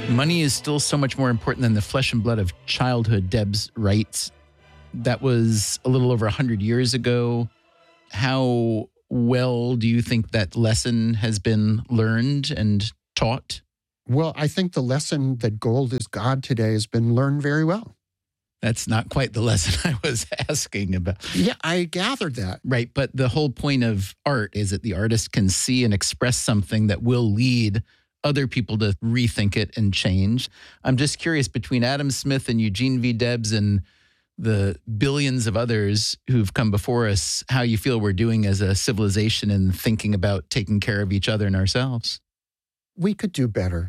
Money is still so much more important than the flesh and blood of childhood, Debs writes. That was a little over 100 years ago. How well do you think that lesson has been learned and taught? Well, I think the lesson that gold is God today has been learned very well. That's not quite the lesson I was asking about. Yeah, I gathered that. Right, but the whole point of art is that the artist can see and express something that will lead other people to rethink it and change. I'm just curious, between Adam Smith and Eugene V. Debs and the billions of others who've come before us, how you feel we're doing as a civilization in thinking about taking care of each other and ourselves. We could do better.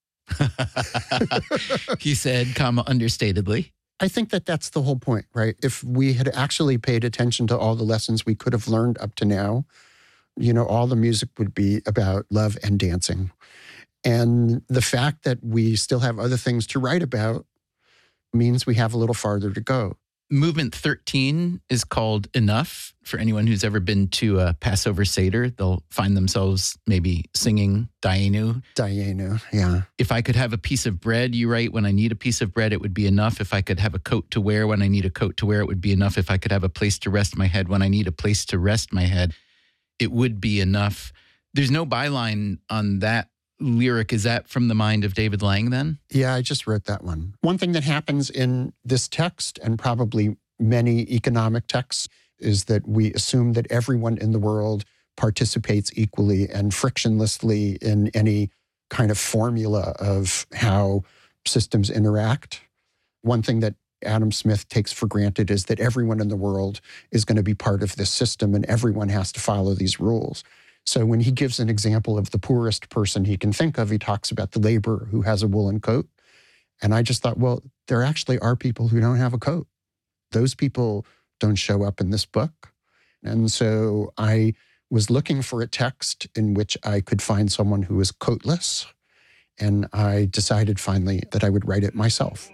He said, understatedly. I think that that's the whole point, right? If we had actually paid attention to all the lessons we could have learned up to now, all the music would be about love and dancing. And the fact that we still have other things to write about means we have a little farther to go. Movement 13 is called Enough. For anyone who's ever been to a Passover Seder, they'll find themselves maybe singing Dayenu. Dayenu, yeah. If I could have a piece of bread, you write, when I need a piece of bread, it would be enough. If I could have a coat to wear when I need a coat to wear, it would be enough. If I could have a place to rest my head when I need a place to rest my head, it would be enough. There's no byline on that lyric. Is that from the mind of David Lang then? Yeah, I just wrote that one. One thing that happens in this text, and probably many economic texts, is that we assume that everyone in the world participates equally and frictionlessly in any kind of formula of how systems interact. One thing that Adam Smith takes for granted is that everyone in the world is going to be part of this system and everyone has to follow these rules. So when he gives an example of the poorest person he can think of, he talks about the laborer who has a woolen coat. And I just thought, well, there actually are people who don't have a coat. Those people don't show up in this book. And so I was looking for a text in which I could find someone who is coatless. And I decided finally that I would write it myself.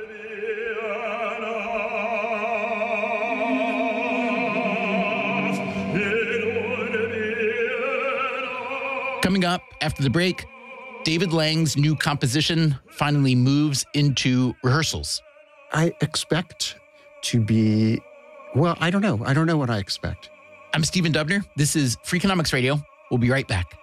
Coming up after the break, David Lang's new composition finally moves into rehearsals. I expect to be, well, I don't know. I don't know what I expect. I'm Stephen Dubner. This is Freakonomics Radio. We'll be right back.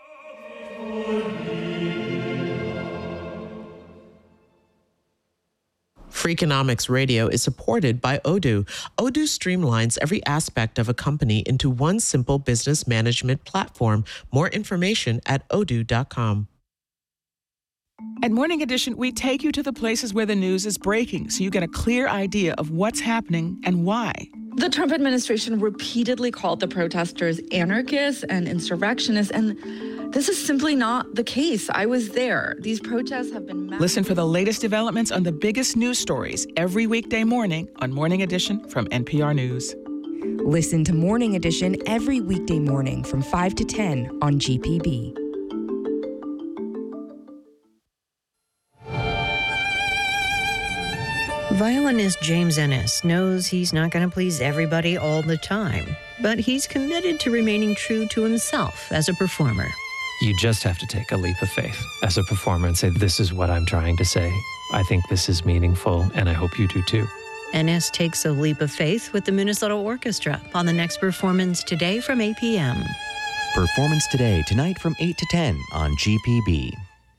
Freakonomics Radio is supported by Odoo. Odoo streamlines every aspect of a company into one simple business management platform. More information at odoo.com. At Morning Edition, we take you to the places where the news is breaking so you get a clear idea of what's happening and why. The Trump administration repeatedly called the protesters anarchists and insurrectionists, and this is simply not the case. I was there. These protests have been... Listen for the latest developments on the biggest news stories every weekday morning on Morning Edition from NPR News. Listen to Morning Edition every weekday morning from 5 to 10 on GPB. Violinist James Ennis knows he's not going to please everybody all the time, but he's committed to remaining true to himself as a performer. You just have to take a leap of faith as a performer and say, this is what I'm trying to say. I think this is meaningful, and I hope you do too. Ennis takes a leap of faith with the Minnesota Orchestra on the next performance today from 8 p.m. Performance today, tonight from 8 to 10 on GPB.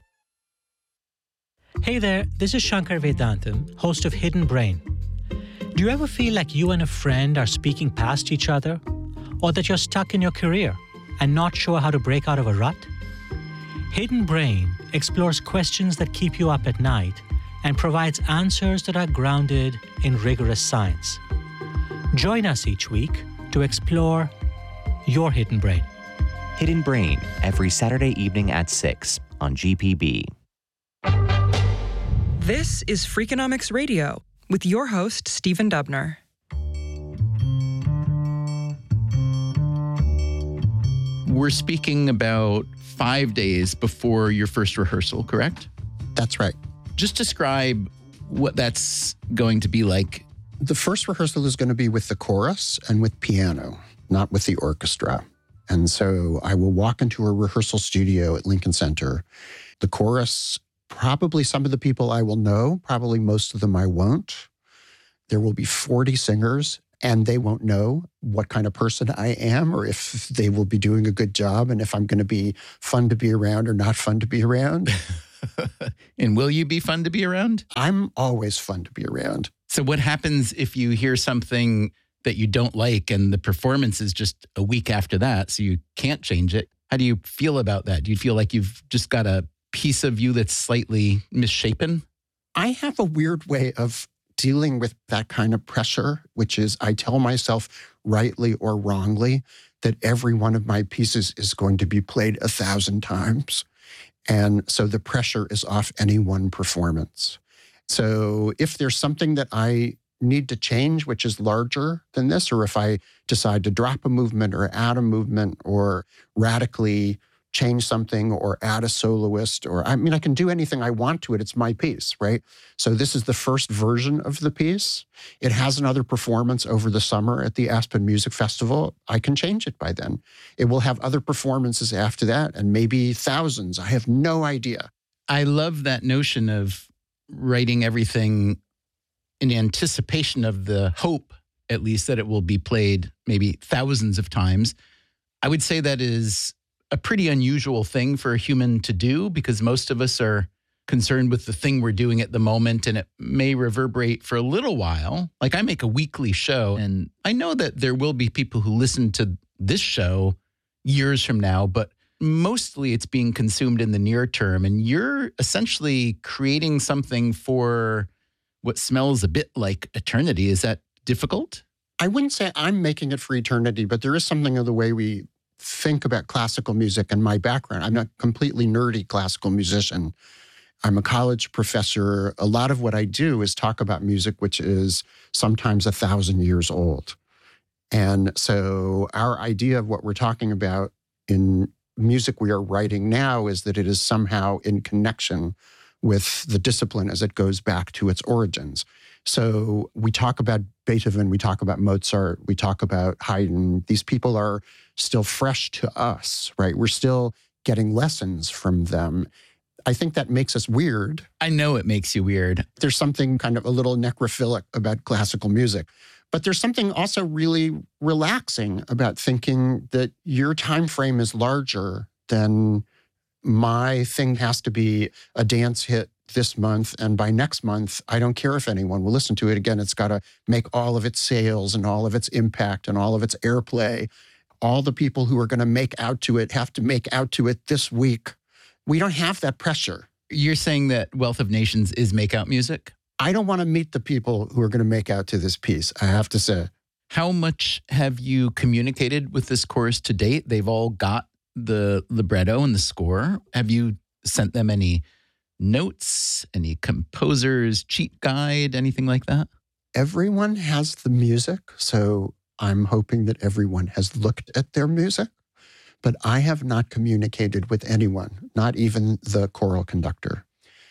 Hey there, this is Shankar Vedantam, host of Hidden Brain. Do you ever feel like you and a friend are speaking past each other? Or that you're stuck in your career and not sure how to break out of a rut? Hidden Brain explores questions that keep you up at night and provides answers that are grounded in rigorous science. Join us each week to explore your hidden brain. Hidden Brain, every Saturday evening at 6 on GPB. This is Freakonomics Radio with your host, Stephen Dubner. We're speaking about 5 days before your first rehearsal, correct? That's right. Just describe what that's going to be like. The first rehearsal is going to be with the chorus and with piano, not with the orchestra. And so I will walk into a rehearsal studio at Lincoln Center. The chorus Probably some of the people I will know, probably most of them I won't. There will be 40 singers, and they won't know what kind of person I am or if they will be doing a good job and if I'm going to be fun to be around or not fun to be around. And will you be fun to be around? I'm always fun to be around. So what happens if you hear something that you don't like and the performance is just a week after that, so you can't change it? How do you feel about that? Do you feel like you've just got a piece of you that's slightly misshapen? I have a weird way of dealing with that kind of pressure, which is I tell myself rightly or wrongly that every one of my pieces is going to be played 1,000 times. And so the pressure is off any one performance. So if there's something that I need to change, which is larger than this, or if I decide to drop a movement or add a movement or radically change something or add a soloist, or I can do anything I want to it. It's my piece, right? So this is the first version of the piece. It has another performance over the summer at the Aspen Music Festival. I can change it by then. It will have other performances after that, and maybe thousands. I have no idea. I love that notion of writing everything in anticipation of the hope, at least, that it will be played maybe thousands of times. I would say that is a pretty unusual thing for a human to do, because most of us are concerned with the thing we're doing at the moment, and it may reverberate for a little while. Like, I make a weekly show, and I know that there will be people who listen to this show years from now, but mostly it's being consumed in the near term. And you're essentially creating something for what smells a bit like eternity. Is that difficult? I wouldn't say I'm making it for eternity, but there is something of the way we think about classical music and my background. I'm not a completely nerdy classical musician. I'm a college professor. A lot of what I do is talk about music, which is sometimes 1,000 years old. And so our idea of what we're talking about in music we are writing now is that it is somehow in connection with the discipline as it goes back to its origins. So we talk about Beethoven, we talk about Mozart, we talk about Haydn. These people are still fresh to us, right? We're still getting lessons from them. I think that makes us weird. I know it makes you weird. There's something kind of a little necrophilic about classical music. But there's something also really relaxing about thinking that your time frame is larger than my thing has to be a dance hit this month, and by next month, I don't care if anyone will listen to it. Again, it's got to make all of its sales and all of its impact and all of its airplay. All the people who are going to make out to it have to make out to it this week. We don't have that pressure. You're saying that Wealth of Nations is make-out music? I don't want to meet the people who are going to make out to this piece, I have to say. How much have you communicated with this chorus to date? They've all got the libretto and the score. Have you sent them any notes, any composer's cheat guide, anything like that? Everyone has the music, so I'm hoping that everyone has looked at their music. But I have not communicated with anyone, not even the choral conductor.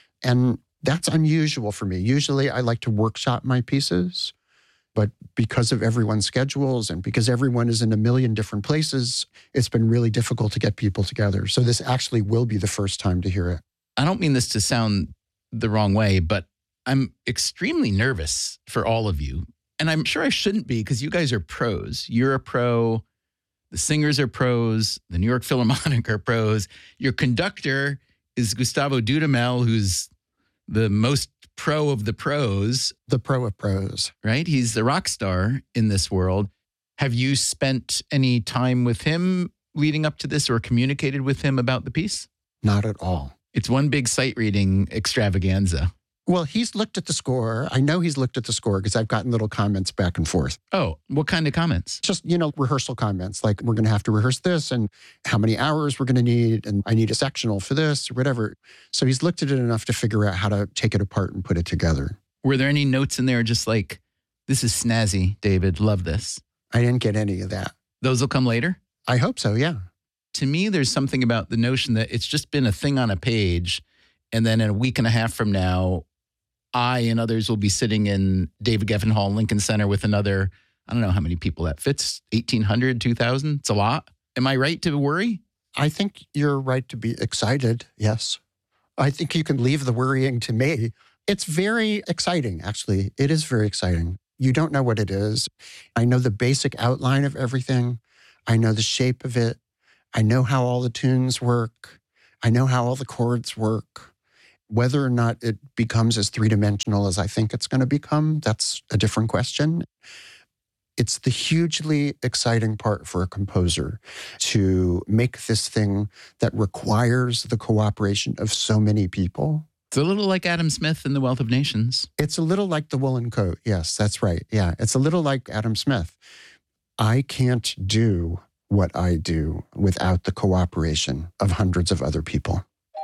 And that's unusual for me. Usually I like to workshop my pieces, but because of everyone's schedules and because everyone is in a million different places, it's been really difficult to get people together. So this actually will be the first time to hear it. I don't mean this to sound the wrong way, but I'm extremely nervous for all of you. And I'm sure I shouldn't be, because you guys are pros. You're a pro. The singers are pros. The New York Philharmonic are pros. Your conductor is Gustavo Dudamel, who's the most pro of the pros. The pro of pros. Right? He's the rock star in this world. Have you spent any time with him leading up to this or communicated with him about the piece? Not at all. It's one big sight reading extravaganza. Well, he's looked at the score. I know he's looked at the score because I've gotten little comments back and forth. Oh, what kind of comments? Just, rehearsal comments, like we're going to have to rehearse this and how many hours we're going to need, and I need a sectional for this or whatever. So he's looked at it enough to figure out how to take it apart and put it together. Were there any notes in there just like, this is snazzy, David, love this? I didn't get any of that. Those will come later? I hope so, yeah. To me, there's something about the notion that it's just been a thing on a page, and then in a week and a half from now, I and others will be sitting in David Geffen Hall, Lincoln Center with another, I don't know how many people that fits, 1,800, 2,000. It's a lot. Am I right to worry? I think you're right to be excited, yes. I think you can leave the worrying to me. It's very exciting, actually. It is very exciting. You don't know what it is. I know the basic outline of everything. I know the shape of it. I know how all the tunes work. I know how all the chords work. Whether or not it becomes as three-dimensional as I think it's going to become, that's a different question. It's the hugely exciting part for a composer to make this thing that requires the cooperation of so many people. It's a little like Adam Smith in The Wealth of Nations. It's a little like The Woolen Coat. Yes, that's right. Yeah, it's a little like Adam Smith. I can't do what I do without the cooperation of hundreds of other people.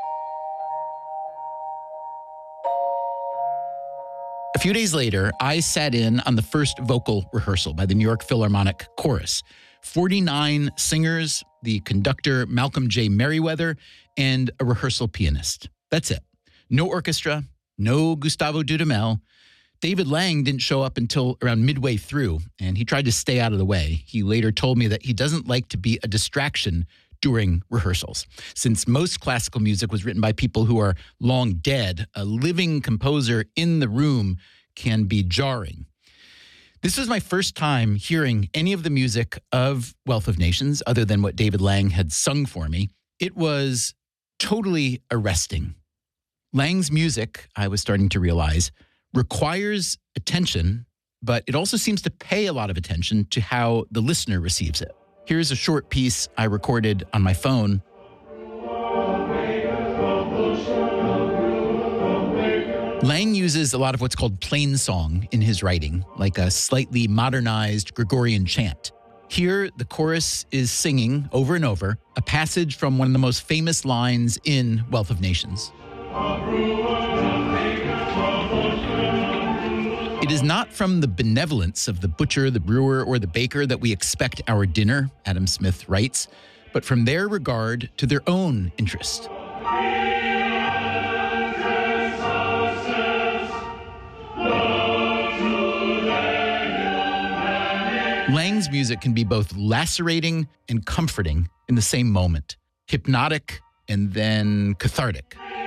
A few days later, I sat in on the first vocal rehearsal by the New York Philharmonic Chorus. 49 singers, the conductor Malcolm J. Merriweather, and a rehearsal pianist. That's it. No orchestra, no Gustavo Dudamel. David Lang didn't show up until around midway through, and he tried to stay out of the way. He later told me that he doesn't like to be a distraction during rehearsals. Since most classical music was written by people who are long dead, a living composer in the room can be jarring. This was my first time hearing any of the music of Wealth of Nations other than what David Lang had sung for me. It was totally arresting. Lang's music, I was starting to realize, requires attention, but it also seems to pay a lot of attention to how the listener receives it. Here's a short piece I recorded on my phone. Lang uses a lot of what's called plain song in his writing, like a slightly modernized Gregorian chant. Here, the chorus is singing over and over a passage from one of the most famous lines in Wealth of Nations. It is not from the benevolence of the butcher, the brewer, or the baker that we expect our dinner, Adam Smith writes, but from their regard to their own interest. Lang's music can be both lacerating and comforting in the same moment, hypnotic and then cathartic.